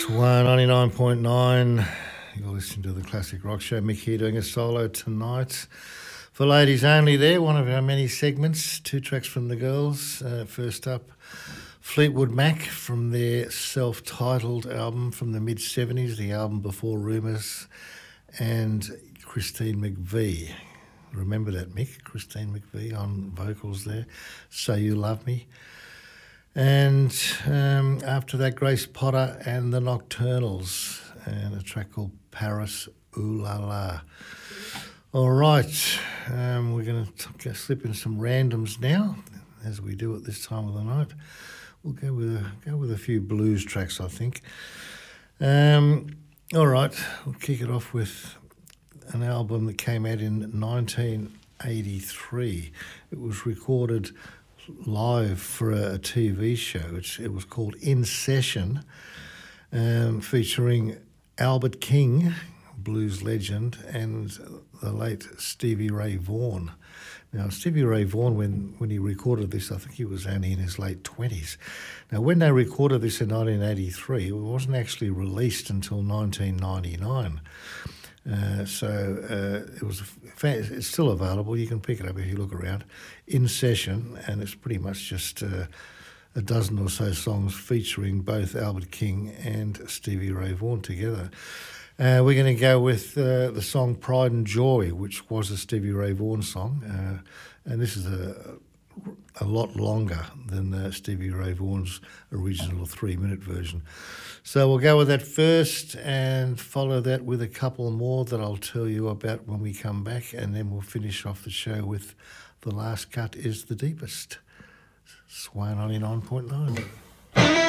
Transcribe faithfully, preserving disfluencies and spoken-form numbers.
Swan ninety-nine point nine. You're listening to the Classic Rock Show. Mick here doing a solo tonight. For ladies only there, one of our many segments, two tracks from the girls. Uh, first up, Fleetwood Mac from their self-titled album from the mid-seventies, the album before Rumours, and Christine McVie. Remember that, Mick? Christine McVie on vocals there. So You Love Me. And um, after that, Grace Potter and the Nocturnals, and a track called Paris Ooh La La. All right, um, we're going to slip in some randoms now, as we do at this time of the night. We'll go with a, go with a few blues tracks, I think. Um, all right, we'll kick it off with an album that came out in nineteen eighty-three. It was recorded live for a T V show. It's, it was called In Session, um, featuring Albert King, blues legend, and the late Stevie Ray Vaughan. Now, Stevie Ray Vaughan, when, when he recorded this, I think he was only in his late twenties. Now, when they recorded this in nineteen eighty-three, it wasn't actually released until nineteen ninety-nine. Uh, so uh, it was. It's still available. You can pick it up if you look around. In Session, and it's pretty much just uh, a dozen or so songs featuring both Albert King and Stevie Ray Vaughan together. Uh, we're going to go with uh, the song Pride and Joy, which was a Stevie Ray Vaughan song, uh, and this is a a lot longer than uh, Stevie Ray Vaughan's original three-minute version. So we'll go with that first and follow that with a couple more that I'll tell you about when we come back, and then we'll finish off the show with The Last Cut is the Deepest. Swan ninety-nine point nine.